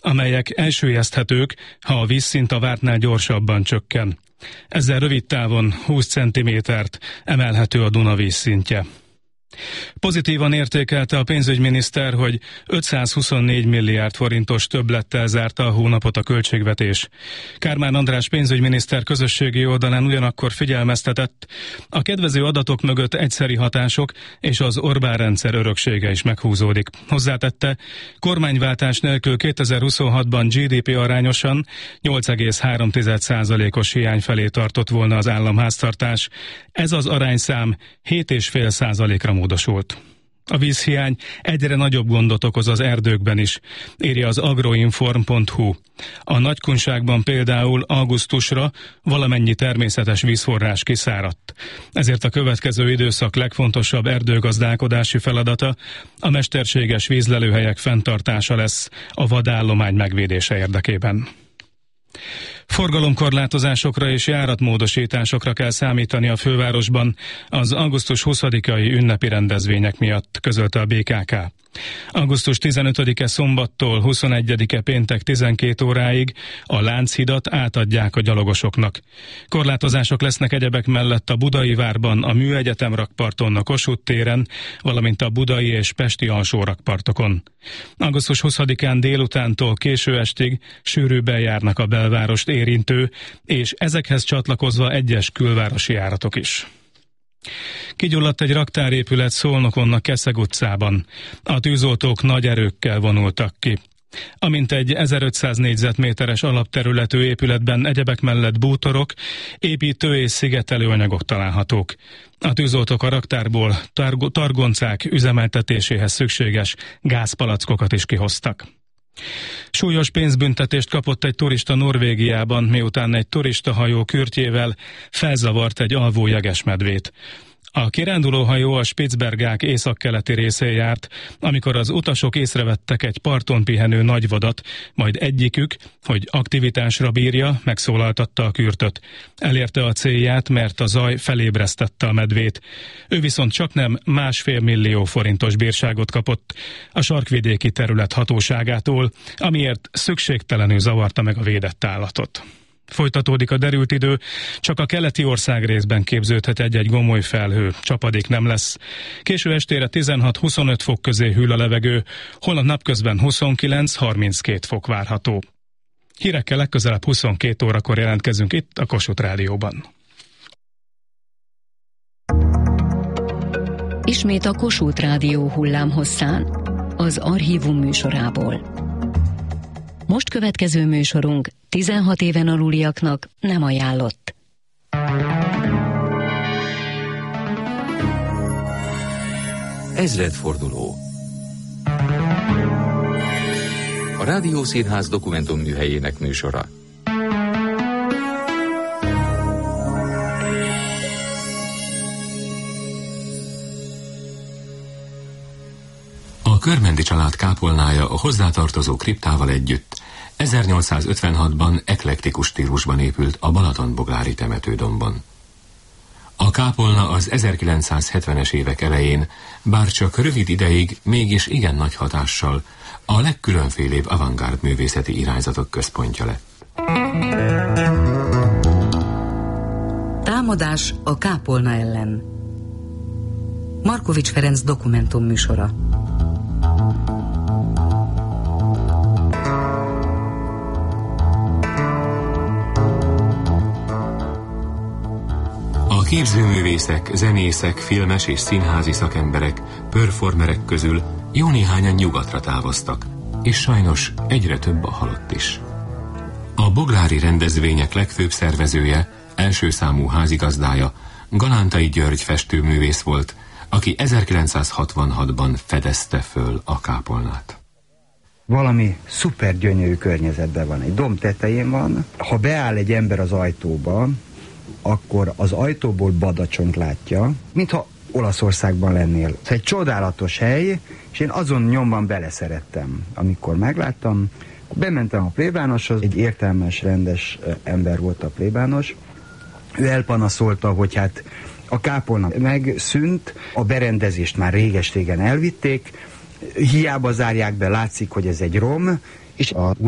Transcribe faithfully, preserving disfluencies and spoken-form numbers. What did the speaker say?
amelyek elsüllyeszthetők, ha a vízszint a vártnál gyorsabban csökken. Ezzel rövid távon húsz centimétert emelhető a Duna vízszintje. Pozitívan értékelte a pénzügyminiszter, hogy ötszázhuszonnégy milliárd forintos többlettel zárta a hónapot a költségvetés. Kármán András pénzügyminiszter közösségi oldalán ugyanakkor figyelmeztetett, a kedvező adatok mögött egyszeri hatások és az Orbán rendszer öröksége is meghúzódik. Hozzátette, kormányváltás nélkül kétezer-huszonhatban gé dé pé arányosan nyolc egész három százalékos hiány felé tartott volna az államháztartás. Ez az arányszám hét egész öt százalékra módosult. A vízhiány egyre nagyobb gondot okoz az erdőkben is, írja az agroinform pont hu. A Nagykunságban például augusztusra valamennyi természetes vízforrás kiszáradt. Ezért a következő időszak legfontosabb erdőgazdálkodási feladata a mesterséges vízlelőhelyek fenntartása lesz a vadállomány megvédése érdekében. Forgalomkorlátozásokra és járatmódosításokra kell számítani a fővárosban az augusztus huszadikai ünnepi rendezvények miatt, közölte a bé ká ká. augusztus tizenötödike szombattól huszonegyedike péntek tizenkét óráig a Lánchidat átadják a gyalogosoknak. Korlátozások lesznek egyebek mellett a Budai várban, a Műegyetem rakparton, a Kossuth téren, valamint a budai és pesti alsó rakpartokon. augusztus huszadikán délutántól késő estig sűrűbben járnak a belvárost érintő, és ezekhez csatlakozva egyes külvárosi járatok is. Kigyulladt egy raktárépület Szolnokon a Keszeg utcában. A tűzoltók nagy erőkkel vonultak ki. Amint egy ezerötszáz négyzetméteres alapterületű épületben egyebek mellett bútorok, építő és szigetelő anyagok találhatók. A tűzoltók a raktárból tar- targoncák üzemeltetéséhez szükséges gázpalackokat is kihoztak. Súlyos pénzbüntetést kapott egy turista Norvégiában, miután egy turistahajó kürtjével felzavart egy alvó jegesmedvét. A kirándulóhajó a Spitzbergák északkeleti részén járt, amikor az utasok észrevettek egy parton pihenő nagyvadat, majd egyikük, hogy aktivitásra bírja, megszólaltatta a kürtöt. Elérte a célját, mert a zaj felébresztette a medvét. Ő viszont csaknem másfél millió forintos bírságot kapott a sarkvidéki terület hatóságától, amiért szükségtelenül zavarta meg a védett állatot. Folytatódik a derült idő, csak a keleti országrészben képződhet egy-egy gomoly felhő, csapadék nem lesz. Késő estére tizenhat-huszonöt fok közé hűl a levegő, holnap napközben huszonkilenc-harminckét fok várható. Hírekkel legközelebb huszonkét órakor jelentkezünk itt a Kossuth Rádióban. Ismét a Kossuth Rádió hullámhosszán, az Archívum műsorából. Most következő műsorunk tizenhat éven aluliaknak nem ajánlott. Ezredforduló. A Rádió Színház dokumentumműhelyének műsora. A Körmendi család kápolnája a hozzátartozó kriptával együtt ezernyolcszázötvenhatban eklektikus stílusban épült a Balatonboglári temetődombon. A kápolna az ezerkilencszázhetvenes évek elején, bár csak rövid ideig, mégis igen nagy hatással a legkülönfélébb avantgárd művészeti irányzatok központja lett. Támadás a kápolna ellen. Markovics Ferenc dokumentum műsora. A képzőművészek, zenészek, filmes és színházi szakemberek, performerek közül jó néhányan nyugatra távoztak, és sajnos egyre több a halott is. A boglári rendezvények legfőbb szervezője, első számú házigazdája Galántai György festőművész volt, aki ezerkilencszázhatvanhatban fedezte föl a kápolnát. Valami szuper gyönyörű környezetben van, egy domb tetején van. Ha beáll egy ember az ajtóba, akkor az ajtóból Badacsont látja, mintha Olaszországban lennél. Ez egy csodálatos hely, és én azon nyomban beleszerettem. Amikor megláttam, bementem a plébánoshoz, egy értelmes, rendes ember volt a plébános. Ő elpanaszolta, hogy hát a kápolna megszűnt, a berendezést már réges-régen elvitték, hiába zárják be, látszik, hogy ez egy rom, és a